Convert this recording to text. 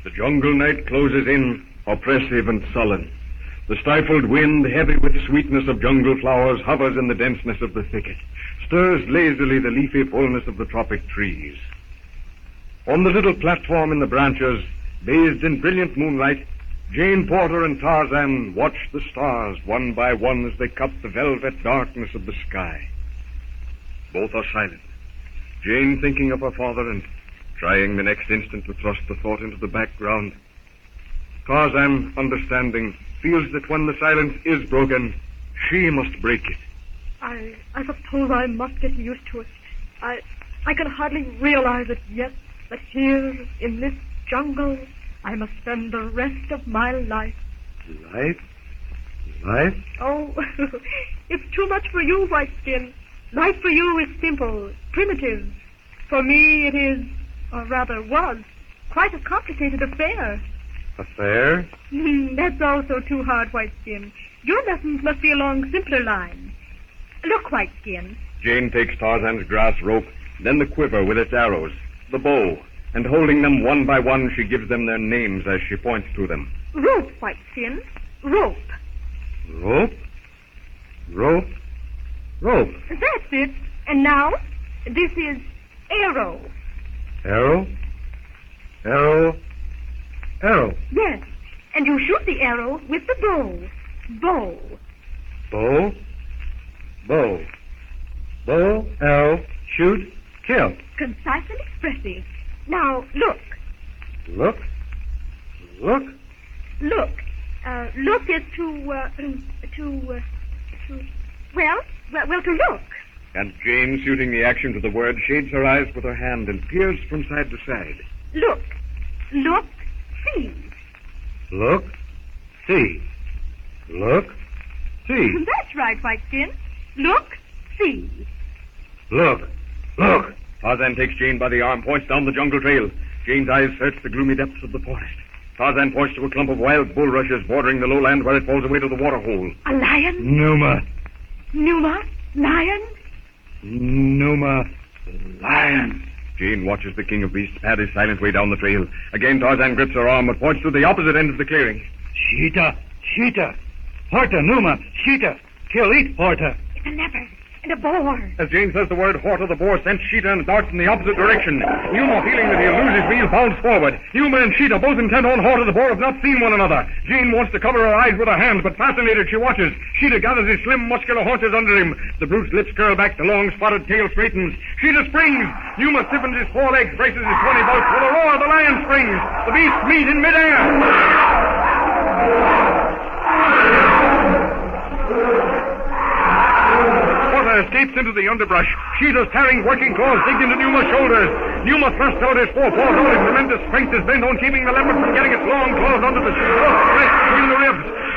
The jungle night closes in, oppressive and sullen. The stifled wind, heavy with sweetness of jungle flowers, hovers in the denseness of the thicket, stirs lazily the leafy fullness of the tropic trees. On the little platform in the branches, bathed in brilliant moonlight, Jane Porter and Tarzan watch the stars one by one as they cut the velvet darkness of the sky. Both are silent, Jane thinking of her father and trying the next instant to thrust the thought into the background. Tarzan, understanding, feels that when the silence is broken, she must break it. I suppose I must get used to it. I can hardly realize it yet, that here in this jungle I must spend the rest of my life. Life? Life? Oh, it's too much for you, Whiteskin. Life for you is simple, primitive. For me it is, or rather was, quite a complicated affair. Affair? That's also too hard, Whiteskin. Your lessons must be along simpler lines. Look, Whiteskin. Jane takes Tarzan's grass rope, then the quiver with its arrows, the bow, and holding them one by one, she gives them their names as she points to them. Rope, Whiteskin. Rope. Rope? Rope? Rope. That's it. And now, this is arrow. Arrow? Arrow? Arrow. Yes, and you shoot the arrow with the bow. Bow. Bow? Bow. Bow, arrow, shoot, kill. Concise and expressive. Now, look. Look? Look? Look. Look is to look. And Jane, suiting the action to the word, shades her eyes with her hand and peers from side to side. Look. Look. See. Look. See. Look. See. That's right, Whiteskin. Look. See. Look. Look. Tarzan takes Jane by the arm, points down the jungle trail. Jane's eyes search the gloomy depths of the forest. Tarzan points to a clump of wild bulrushes bordering the lowland where it falls away to the water hole. A lion? Numa. Numa? Lion? Numa. Lion. Jane watches the king of beasts pad his silent way down the trail. Again Tarzan grips her arm but points to the opposite end of the clearing. Cheetah. Cheetah. Horta, Numa. Cheetah. Kill, eat, Horta. It's a leopard. And a boar. As Jane says the word, Horta, the boar scents Sheeta and darts in the opposite direction. Numa, feeling that he'll lose his wheel, bounds forward. Numa and Sheeta, both intent on Horta, the boar, have not seen one another. Jane wants to cover her eyes with her hands, but fascinated, she watches. Sheeta gathers his slim, muscular haunches under him. The brute's lips curl back, the long, spotted tail straightens. Sheeta springs. Numa stiffens his forelegs, braces his tawny bulk. With a roar, the lion springs. The beasts meet in midair. Escapes into the underbrush. Sheeta's tearing working claws dig into Numa's shoulders. Numa thrusts out his forepaws. All his tremendous strength is bent on keeping the leopard from getting its long claws under the flesh between the ribs.